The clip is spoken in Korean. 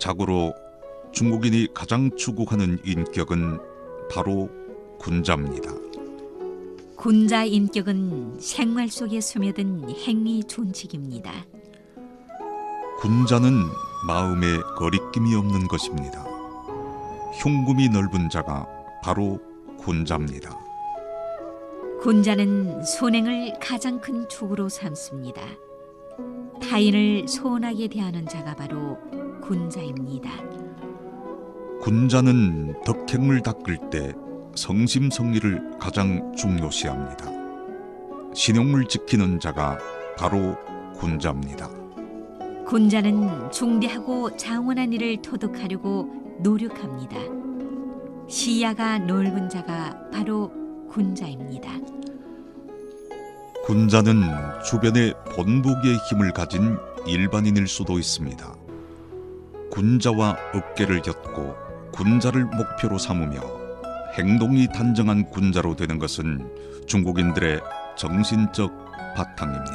자고로 중국인이 가장 추구하는 인격은 바로 군자입니다. 군자 인격은 생활 속에 스며든 행위 존칙입니다. 군자는 마음에 거리낌이 없는 것입니다. 흉금이 넓은 자가 바로 군자입니다. 군자는 선행을 가장 큰 축으로 삼습니다. 타인을 소원하게 대하는 자가 바로 군자입니다. 군자는 덕행을 닦을 때 성심성의를 가장 중요시합니다. 신용을 지키는 자가 바로 군자입니다. 군자는 중대하고 장원한 일을 도둑하려고 노력합니다. 시야가 넓은 자가 바로 군자입니다. 군자는 주변에 본보기의 힘을 가진 일반인일 수도 있습니다. 군자와 어깨를 엮고 군자를 목표로 삼으며 행동이 단정한 군자로 되는 것은 중국인들의 정신적 바탕입니다.